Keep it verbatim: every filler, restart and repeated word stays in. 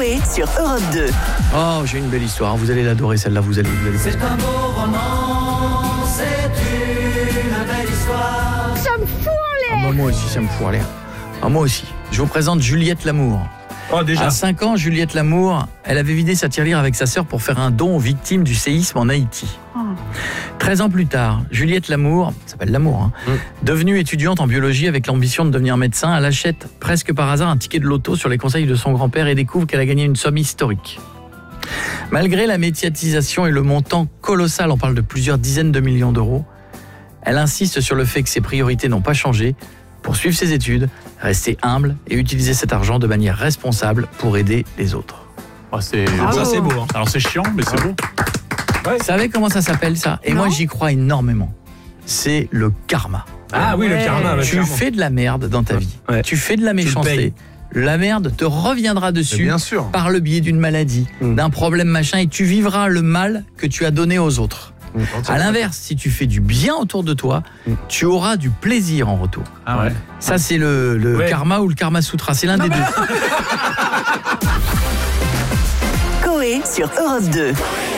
Coé sur Europe deux. Oh, j'ai une belle histoire. Vous allez l'adorer, celle-là. Vous allez, vous allez... C'est un beau roman, c'est une belle histoire. Ça me fout en Ah, l'air. bah, moi aussi, ça me fout en l'air. Ah, moi aussi. Je vous présente Juliette Lamour. Oh, déjà. À cinq ans, Juliette Lamour, elle avait vidé sa tirelire avec sa sœur pour faire un don aux victimes du séisme en Haïti. Oh. treize ans plus tard, Juliette Lamour, ça s'appelle Lamour, hein, Mm. devenue étudiante en biologie avec l'ambition de devenir médecin, elle achète presque par hasard un ticket de loto sur les conseils de son grand-père et découvre qu'elle a gagné une somme historique. Malgré la médiatisation et le montant colossal, on parle de plusieurs dizaines de millions d'euros, elle insiste sur le fait que ses priorités n'ont pas changé, poursuivre ses études, rester humble et utiliser cet argent de manière responsable pour aider les autres. Oh, c'est... Bravo. Ça, c'est beau. Hein. Alors, c'est chiant, mais c'est beau. Vous savez comment ça s'appelle ça? Et Non. moi j'y crois énormément. C'est le karma. Ah oui, Ouais. le karma. bah, Tu clairement. fais de la merde dans ta vie. Ouais. Tu fais de la le méchanceté. payes. La merde te reviendra dessus Bien sûr. par le biais d'une maladie, Mm. d'un problème machin, et tu vivras le mal que tu as donné aux autres. À l'inverse, si tu fais du bien autour de toi, Mm. tu auras du plaisir en retour. Ah ouais. Ça, c'est le, le Ouais. karma ou le karma sutra. C'est l'un des deux. Coé sur Europe deux.